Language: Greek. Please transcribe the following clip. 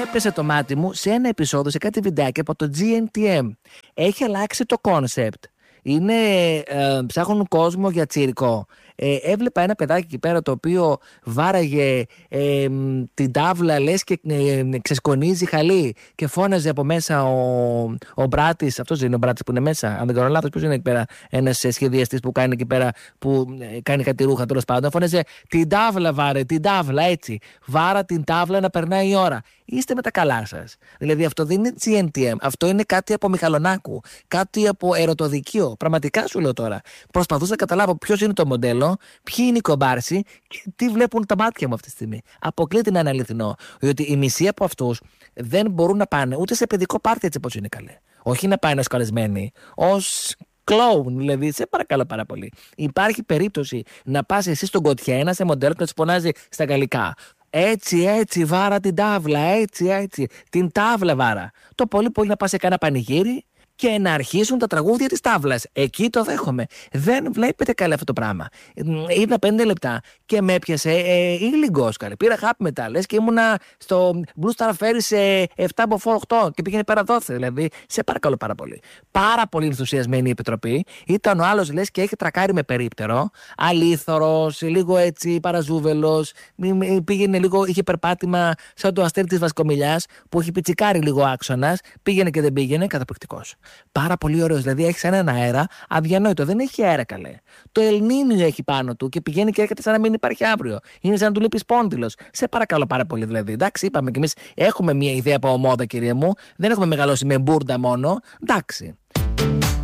έπεσε το μάτι μου σε ένα επεισόδιο, σε κάτι βιντεάκι από το GNTM. Έχει αλλάξει το concept. Ψάχνουν κόσμο για τσίρκο. Έβλεπα ένα παιδάκι εκεί πέρα το οποίο βάραγε την τάβλα, λες, και ξεσκονίζει χαλί και φώναζε από μέσα ο Μπράτης. Αυτός είναι ο Μπράτης που είναι μέσα, αν δεν κάνω λάθος. Ποιος είναι εκεί πέρα? Ένας σχεδιαστής που κάνει εκεί πέρα, που κάνει κάτι ρούχα, τέλος πάντων. Φώναζε την τάβλα, βάρε την τάβλα, έτσι. Βάρα την τάβλα να περνάει η ώρα. Είστε με τα καλά σας. Δηλαδή αυτό δεν είναι GNTM. Αυτό είναι κάτι από Μιχαλονάκου. Κάτι από ερωτοδικείο. Πραγματικά σου λέω τώρα. Προσπαθούσα να καταλάβω ποιος είναι το μοντέλο, ποιοι είναι οι κομπάρσοι και τι βλέπουν τα μάτια μου αυτή τη στιγμή. Αποκλείται να είναι αληθινό. Διότι η μισή από αυτούς δεν μπορούν να πάνε ούτε σε παιδικό πάρτι έτσι όπως είναι καλέ. Όχι να πάνε ως καλεσμένοι, ως κλόουν, δηλαδή, σε παρακαλώ πάρα πολύ. Υπάρχει περίπτωση να πας εσύ στον Κοτιένα σε μοντέλο και να σου φωνάζει στα γαλλικά. Έτσι, βάρα την τάβλα, έτσι. Την τάβλα βάρα. Το πολύ πολύ να πας σε κάνα πανηγύρι και να αρχίσουν τα τραγούδια της τάβλας. Εκεί το δέχομαι. Δεν βλέπετε καλά αυτό το πράγμα. Είδα 5 λεπτά και με έπιασε ήλιγκος, καλέ. Πήρα χάπι μετά, λες, και ήμουνα στο Blue Star Ferry σε 7 από 8 και πήγαινε πέρα δόθε. Δηλαδή, σε παρακαλώ πάρα πολύ. Πάρα πολύ ενθουσιασμένη η επιτροπή. Ήταν ο άλλος, λες, και έχει τρακάρει με περίπτερο. Αλήθωρος, λίγο έτσι, παραζούβελος. Πήγαινε λίγο, είχε περπάτημα σαν το αστέρι της Βασκομιλιάς που έχει πιτσικάρει λίγο άξονας. Πήγαινε και δεν πήγαινε, καταπληκτικός. Πάρα πολύ ωραίος. Δηλαδή έχει έναν αέρα αδιανόητο. Δεν έχει αέρα, καλέ. Το Ελνίνιο έχει πάνω του και πηγαίνει και έρχεται σαν να μην υπάρχει αύριο. Είναι σαν να του λείπει σπόντιλος. Σε παρακαλώ πάρα πολύ, δηλαδή. Εντάξει, είπαμε κι εμείς έχουμε μια ιδέα από ομόδα, κύριε μου. Δεν έχουμε μεγαλώσει με μπουρντα μόνο. Εντάξει.